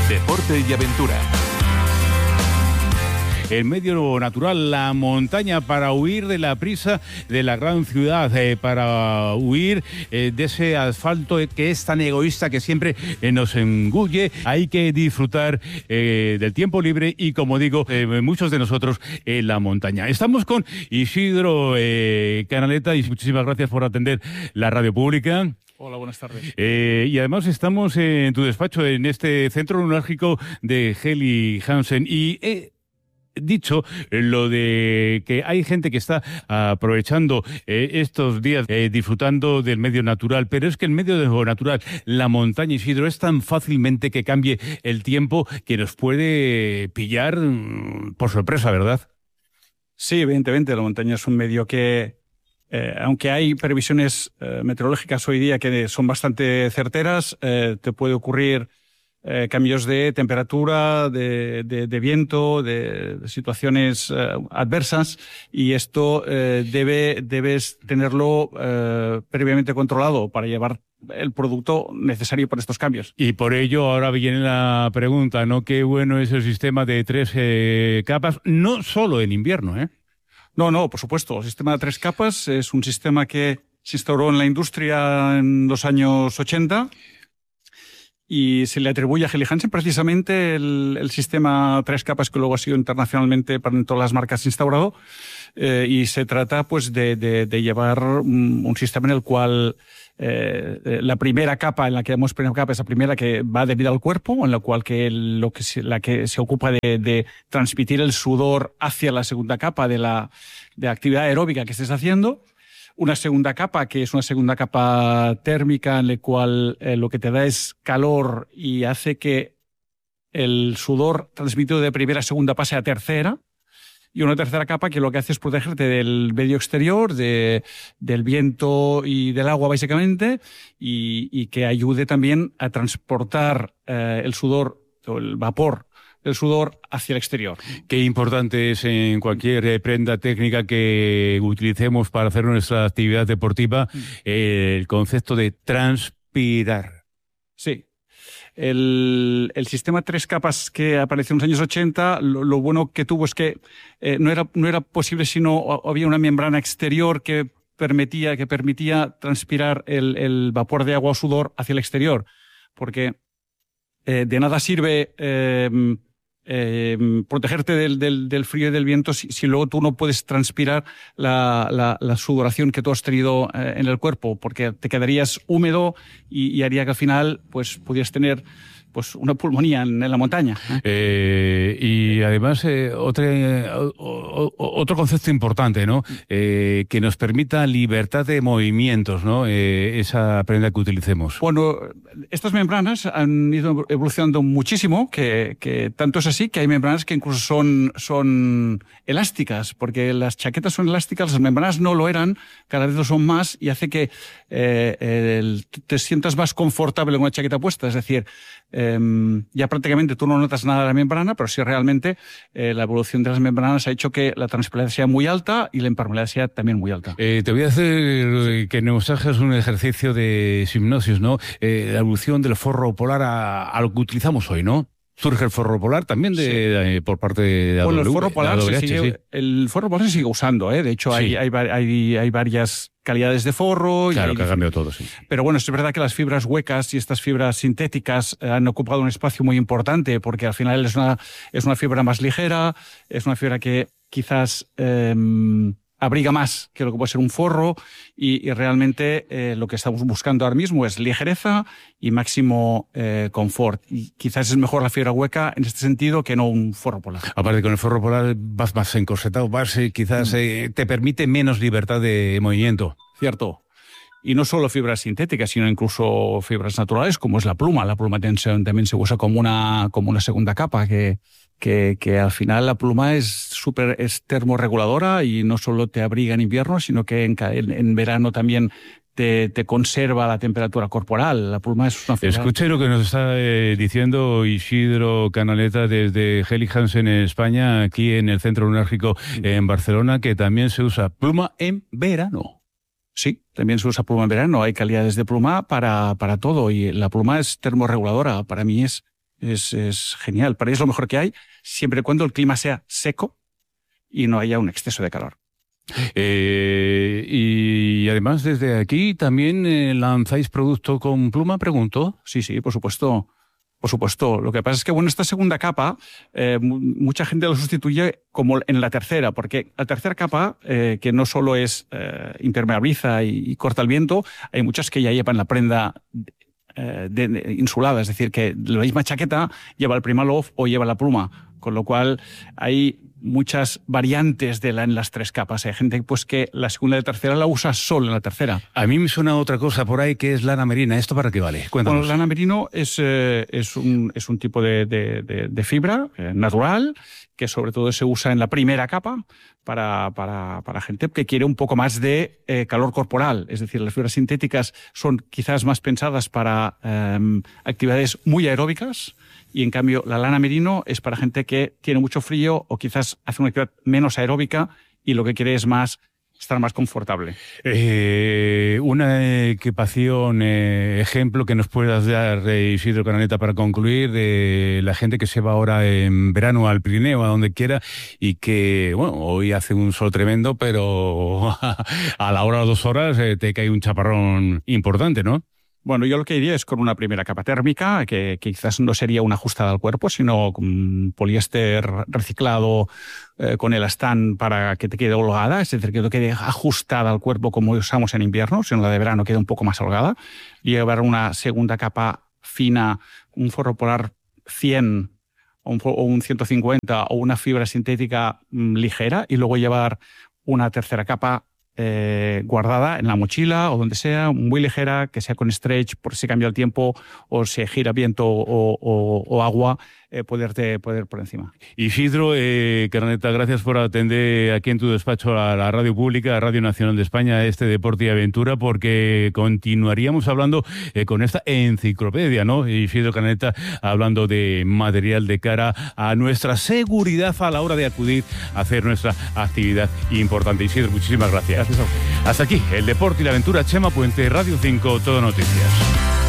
deporte y aventura. El medio natural, la montaña, para huir de la prisa de la gran ciudad, para huir de ese asfalto que es tan egoísta, que siempre nos engulle. Hay que disfrutar del tiempo libre y, como digo, muchos de nosotros en la montaña. Estamos con Isidro Canaleta, y muchísimas gracias por atender la radio pública. Hola, buenas tardes. Y además estamos en tu despacho, en este centro neurálgico de Helly Hansen, y dicho lo de que hay gente que está aprovechando estos días disfrutando del medio natural, pero es que el medio natural, la montaña, Isidro, es tan fácilmente que cambie el tiempo que nos puede pillar por sorpresa, ¿verdad? Sí, evidentemente, la montaña es un medio que, aunque hay previsiones meteorológicas hoy día que son bastante certeras, te puede ocurrir cambios de temperatura, de viento, de situaciones adversas, y esto debes tenerlo previamente controlado para llevar el producto necesario para estos cambios. Y por ello ahora viene la pregunta, ¿no? Qué bueno es el sistema de 3 capas, no solo en invierno, ¿eh? No, por supuesto. El sistema de 3 capas es un sistema que se instauró en la industria en los años 80. Y se le atribuye a Helly Hansen precisamente el sistema 3 capas, que luego ha sido internacionalmente para todas las marcas instaurado. Y se trata pues de llevar un sistema en el cual la primera capa, en la que damos primera capa, es la primera que va adherida al cuerpo, en la cual la que se ocupa de transmitir el sudor hacia la segunda capa de la actividad aeróbica que estés haciendo. Una segunda capa, que es una segunda capa térmica, en la cual lo que te da es calor y hace que el sudor transmitido de primera a segunda pase a tercera. Y una tercera capa que lo que hace es protegerte del medio exterior, del viento y del agua, básicamente, y que ayude también a transportar el sudor o el vapor del sudor hacia el exterior. Qué importante es en cualquier prenda técnica que utilicemos para hacer nuestra actividad deportiva el concepto de transpirar. Sí. El sistema 3 capas que apareció en los años 80, lo bueno que tuvo es que no era posible si no había una membrana exterior que permitía transpirar el vapor de agua o sudor hacia el exterior. Porque de nada sirve protegerte del frío y del viento si luego tú no puedes transpirar la sudoración que tú has tenido en el cuerpo, porque te quedarías húmedo y haría que al final pues pudieras tener pues una pulmonía en la montaña. Y además otro concepto importante, ¿no? Que nos permita libertad de movimientos, ¿no? Esa prenda que utilicemos. Bueno, estas membranas han ido evolucionando muchísimo, que tanto es así que hay membranas que incluso son elásticas, porque las chaquetas son elásticas, las membranas no lo eran, cada vez lo son más, y hace que te sientas más confortable con una chaqueta puesta. Es decir, ya prácticamente tú no notas nada de la membrana, pero sí realmente la evolución de las membranas ha hecho que la transpirabilidad sea muy alta y la impermeabilidad sea también muy alta. Te voy a hacer que nos hagas un ejercicio de hipnosis, ¿no? La evolución del forro polar a lo que utilizamos hoy, ¿no? Surge el forro polar también por parte de Bueno, el forro polar el forro polar se sigue usando, ¿eh? De hecho, sí. hay varias calidades de forro. Claro, que ha cambiado todo, sí. Pero bueno, es verdad que las fibras huecas y estas fibras sintéticas han ocupado un espacio muy importante, porque al final es una fibra más ligera, es una fibra que quizás abriga más que lo que puede ser un forro, y realmente lo que estamos buscando ahora mismo es ligereza y máximo confort. Y quizás es mejor la fibra hueca en este sentido que no un forro polar. Aparte, con el forro polar vas más encorsetado, quizás te permite menos libertad de movimiento. Cierto. Y no solo fibras sintéticas, sino incluso fibras naturales, como es la pluma. La pluma también se usa como una segunda capa, que al final la pluma es termorreguladora, y no solo te abriga en invierno, sino que en verano también te conserva la temperatura corporal. La pluma es una fibra. Escuche lo que nos está diciendo Isidro Canaleta desde Helly Hansen en España, aquí en el Centro Neurálgico en Barcelona, que también se usa pluma en verano. Sí, también se usa pluma en verano. Hay calidades de pluma para todo, y la pluma es termorreguladora. Para mí es Es genial. Para ellos es lo mejor que hay, siempre y cuando el clima sea seco y no haya un exceso de calor. Y además desde aquí también lanzáis producto con pluma, pregunto. Sí, por supuesto. Por supuesto. Lo que pasa es que, bueno, esta segunda capa, mucha gente lo sustituye como en la tercera, porque la tercera capa, que no solo es impermeabiliza y corta el viento, hay muchas que ya llevan la prenda insulada, es decir, que la misma chaqueta lleva el Primaloft o lleva la pluma, con lo cual hay muchas variantes en las tres capas. Hay gente pues que la segunda y la tercera la usa solo en la tercera. A mí me suena otra cosa por ahí que es lana merina. ¿Esto para qué vale? Cuéntanos. Bueno, lana merino es un tipo de fibra natural que sobre todo se usa en la primera capa para gente que quiere un poco más de calor corporal. Es decir, las fibras sintéticas son quizás más pensadas para actividades muy aeróbicas, y en cambio la lana merino es para gente que tiene mucho frío o quizás hace una actividad menos aeróbica y lo que quiere es estar más confortable. Una equipación, ejemplo que nos puedas dar, Isidro Canaleta, para concluir, de la gente que se va ahora en verano al Pirineo, a donde quiera, y que, bueno, hoy hace un sol tremendo, pero a la hora o 2 horas te cae un chaparrón importante, ¿no? Bueno, yo lo que diría es con una primera capa térmica, que quizás no sería una ajustada al cuerpo, sino con poliéster reciclado con elastán para que te quede holgada, es decir, que no quede ajustada al cuerpo como usamos en invierno, sino la de verano quede un poco más holgada. Y llevar una segunda capa fina, un forro polar 100 o un 150 o una fibra sintética ligera, y luego llevar una tercera capa guardada en la mochila o donde sea, muy ligera, que sea con stretch por si cambia el tiempo o se gira viento o agua, poder por encima. Isidro Canaleta, gracias por atender aquí en tu despacho a la Radio Pública, a Radio Nacional de España, este Deporte y Aventura, porque continuaríamos hablando con esta enciclopedia, ¿no? Isidro Canaleta hablando de material de cara a nuestra seguridad a la hora de acudir a hacer nuestra actividad importante. Isidro, muchísimas gracias. Gracias a usted. Hasta aquí, el Deporte y la Aventura. Chema Puente, Radio 5, Todo Noticias.